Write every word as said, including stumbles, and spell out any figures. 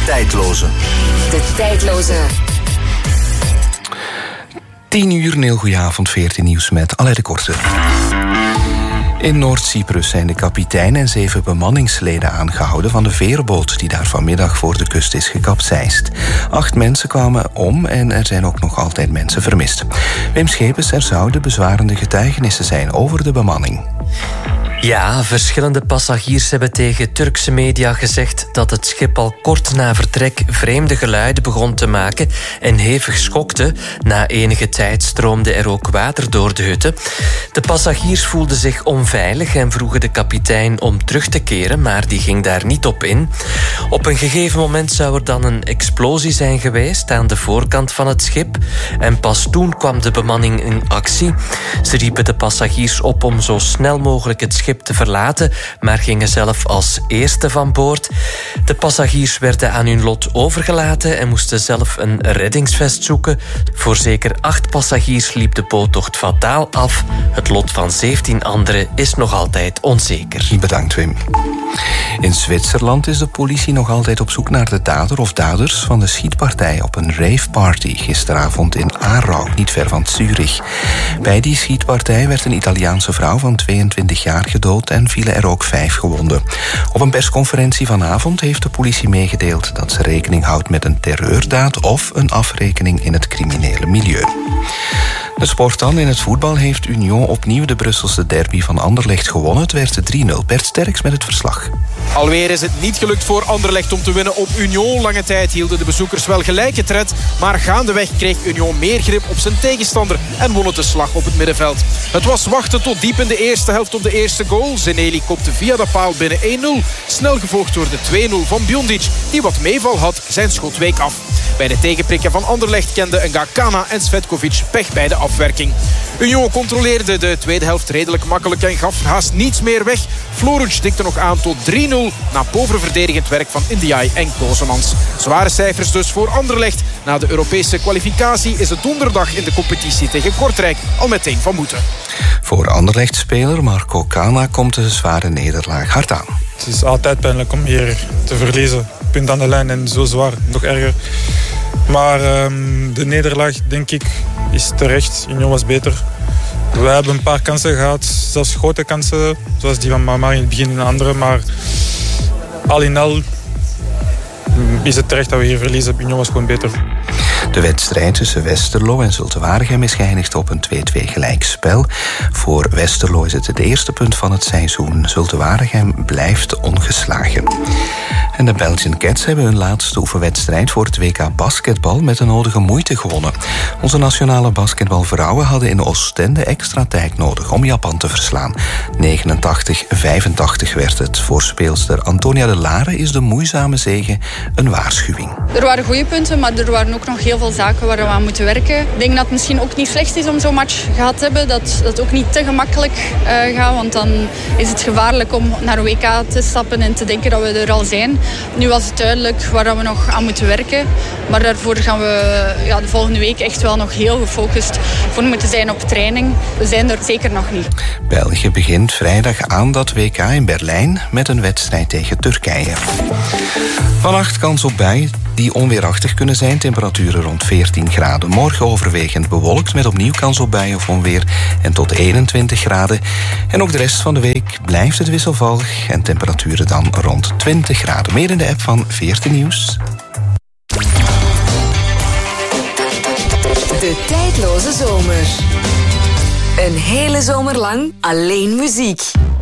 tijdloze. De tijdloze. tien uur, een heel goeie avond, veertien nieuws met Alain de Korte. In Noord-Cyprus zijn de kapitein en zeven bemanningsleden aangehouden van de veerboot die daar vanmiddag voor de kust is gekapseist. Acht mensen kwamen om en er zijn ook nog altijd mensen vermist. Wim Schepens, er zouden bezwarende getuigenissen zijn over de bemanning. Ja, verschillende passagiers hebben tegen Turkse media gezegd dat het schip al kort na vertrek vreemde geluiden begon te maken en hevig schokte. Na enige tijd stroomde er ook water door de hutten. De passagiers voelden zich onveilig en vroegen de kapitein om terug te keren, maar die ging daar niet op in. Op een gegeven moment zou er dan een explosie zijn geweest aan de voorkant van het schip en pas toen kwam de bemanning in actie. Ze riepen de passagiers op om zo snel mogelijk het schip te verlaten, maar gingen zelf als eerste van boord. De passagiers werden aan hun lot overgelaten en moesten zelf een reddingsvest zoeken. Voor zeker acht passagiers liep de boottocht fataal af. Het lot van zeventien anderen is nog altijd onzeker. Bedankt, Wim. In Zwitserland is de politie nog altijd op zoek naar de dader of daders van de schietpartij op een raveparty gisteravond in Aarau, niet ver van Zurich. Bij die schietpartij werd een Italiaanse vrouw van tweeëntwintig jaar gedood en vielen er ook vijf gewonden. Op een persconferentie vanavond heeft de politie meegedeeld dat ze rekening houdt met een terreurdaad of een afrekening in het criminele milieu. De sport dan. In het voetbal heeft Union opnieuw de Brusselse derby van Anderlecht gewonnen. Het werd drie nul. Bert Sterks met het verslag. Alweer is het niet gelukt voor Anderlecht om te winnen op Union. Lange tijd hielden de bezoekers wel gelijke tred, maar gaandeweg kreeg Union meer grip op zijn tegenstander en won het de slag op het middenveld. Het was wachten tot diep in de eerste helft op de eerste goal. Zeneli kopte via de paal binnen één nul. Snel gevolgd door de twee nul van Biondic, die wat meeval had, zijn schot week af. Bij de tegenprikken van Anderlecht kenden Ngakana en Svetkovic pech bij de afwerking. Union controleerde de tweede helft redelijk makkelijk en gaf haast niets meer weg. Floruc tikte nog aan tot drie nul na pover verdedigend werk van Ndiaye en Kozemans. Zware cijfers dus voor Anderlecht. Na de Europese kwalificatie is het donderdag in de competitie tegen Kortrijk al meteen van moeten. Voor Anderlecht-speler Marco Kana komt de zware nederlaag hard aan. Het is altijd pijnlijk om hier te verliezen. Punt aan de lijn en zo zwaar, nog erger. Maar um, de nederlaag, denk ik, is terecht. Union was beter. We hebben een paar kansen gehad, zelfs grote kansen. Zoals die van Mama in het begin en andere. Maar al in al is het terecht dat we hier verliezen. Union was gewoon beter. De wedstrijd tussen Westerlo en Zulte Waregem is geëindigd op een twee-twee gelijkspel. Voor Westerlo is het het eerste punt van het seizoen. Zulte Waregem blijft ongeslagen. En de Belgian Cats hebben hun laatste oefenwedstrijd voor het W K basketbal met de nodige moeite gewonnen. Onze nationale basketbalvrouwen hadden in Oostende extra tijd nodig om Japan te verslaan. negenentachtig vijfentachtig werd het. Voor speelster Antonia de Lare is de moeizame zege een waarschuwing. Er waren goede punten, maar er waren ook nog heel veel zaken waar we aan moeten werken. Ik denk dat het misschien ook niet slecht is om zo'n match gehad te hebben. Dat het ook niet te gemakkelijk uh, gaat, want dan is het gevaarlijk om naar een W K te stappen en te denken dat we er al zijn. Nu was het duidelijk waar we nog aan moeten werken. Maar daarvoor gaan we ja, de volgende week echt wel nog heel gefocust voor moeten zijn op training. We zijn er zeker nog niet. België begint vrijdag aan dat W K in Berlijn met een wedstrijd tegen Turkije. Vannacht kans op buien die onweerachtig kunnen zijn. Temperaturen rond veertien graden. Morgen overwegend bewolkt met opnieuw kans op buien of onweer en tot eenentwintig graden. En ook de rest van de week blijft het wisselvallig en temperaturen dan rond twintig graden. Meer in de app van veertien Nieuws. De tijdloze zomer. Een hele zomer lang alleen muziek.